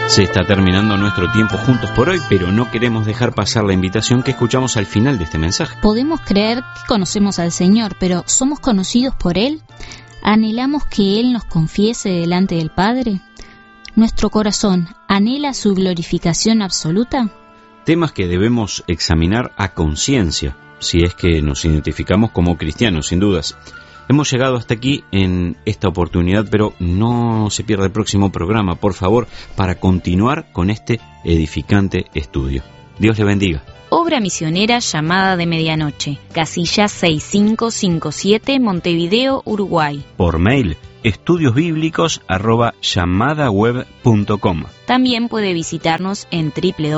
Se está terminando nuestro tiempo juntos por hoy, pero no queremos dejar pasar la invitación que escuchamos al final de este mensaje. Podemos creer que conocemos al Señor, pero ¿somos conocidos por Él? ¿Anhelamos que Él nos confiese delante del Padre? ¿Nuestro corazón anhela su glorificación absoluta? Temas que debemos examinar a conciencia, si es que nos identificamos como cristianos, sin dudas. Hemos llegado hasta aquí en esta oportunidad, pero no se pierda el próximo programa, por favor, para continuar con este edificante estudio. Dios le bendiga. Obra misionera Llamada de Medianoche, casilla 6557, Montevideo, Uruguay. Por mail, estudiosbiblicos@llamadaweb.com. También puede visitarnos en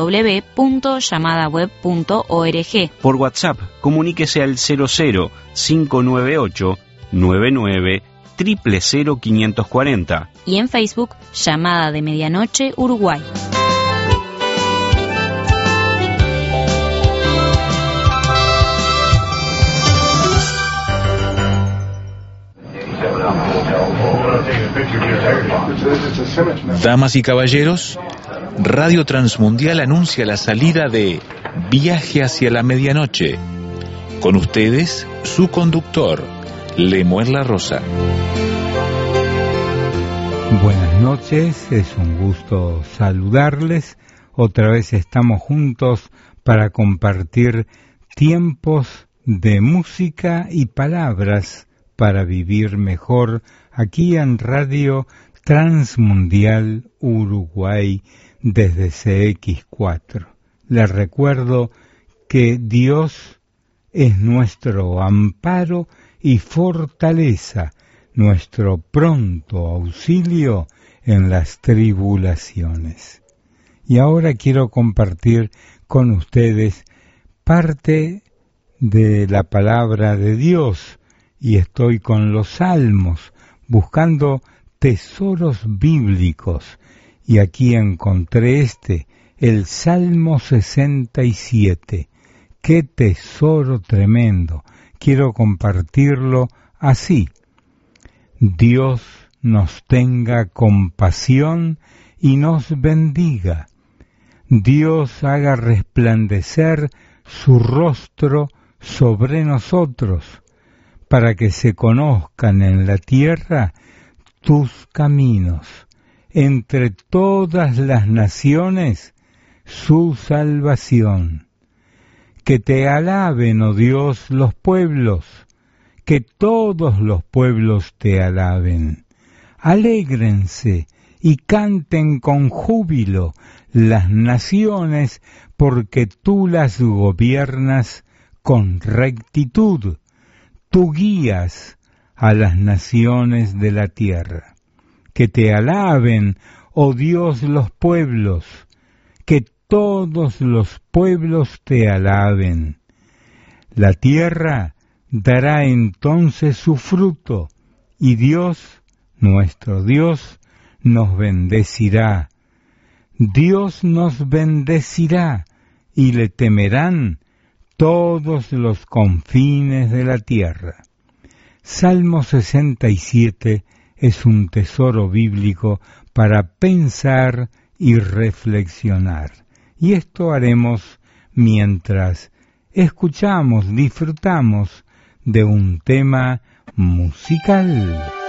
www.llamadaweb.org. Por WhatsApp, comuníquese al 00 598 99 000 540. Y en Facebook, Llamada de Medianoche, Uruguay. Damas y caballeros, Radio Transmundial anuncia la salida de Viaje hacia la Medianoche. Con ustedes, su conductor, Lemuel La Rosa. Buenas noches, es un gusto saludarles. Otra vez estamos juntos para compartir tiempos de música y palabras para vivir mejor aquí en Radio Transmundial Uruguay desde CX4. Les recuerdo que Dios es nuestro amparo y fortaleza, nuestro pronto auxilio en las tribulaciones. Y ahora quiero compartir con ustedes parte de la palabra de Dios, y estoy con los Salmos, buscando tesoros bíblicos, y aquí encontré el Salmo 67. ¡Qué tesoro tremendo! Quiero compartirlo así. Dios nos tenga compasión y nos bendiga. Dios haga resplandecer su rostro sobre nosotros, para que se conozcan en la tierra tus caminos, entre todas las naciones su salvación. Que te alaben, oh Dios, los pueblos, que todos los pueblos te alaben. Alégrense y canten con júbilo las naciones, porque tú las gobiernas con rectitud. Tú guías a las naciones de la tierra. Que te alaben, oh Dios, los pueblos, que todos los pueblos te alaben. La tierra dará entonces su fruto, y Dios, nuestro Dios, nos bendecirá. Dios nos bendecirá, y le temerán todos los confines de la tierra. Salmo 67 es un tesoro bíblico para pensar y reflexionar. Y esto haremos mientras escuchamos, disfrutamos de un tema musical.